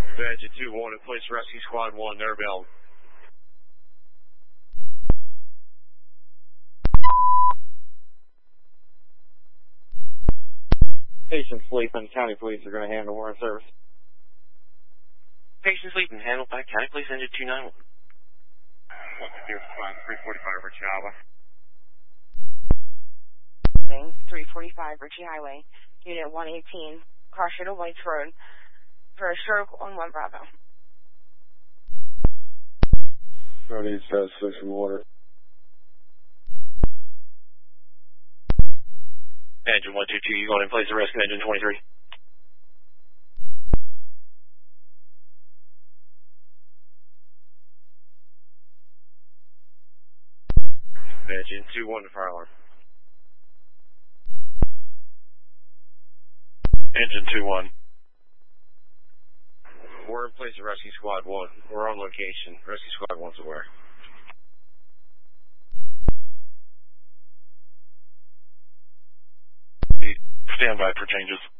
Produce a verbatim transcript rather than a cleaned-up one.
Engine two one in place, rescue squad one, they're available. Patient sleeping, county police are going to handle warrant service. Patient sleeping, handled by county police engine two nine one. one two zero five, three forty-five Richie Highway. three forty-five Richie Highway, Unit one eighteen, Crossroad of Whites Road, for a stroke on one Bravo. Road needs to have some water. Engine one two two, you going in place of rescue engine twenty-three. Engine two one to fire alarm. Engine two one. We're in place of rescue squad one. We're on location. Rescue squad one's aware. Stand by for changes.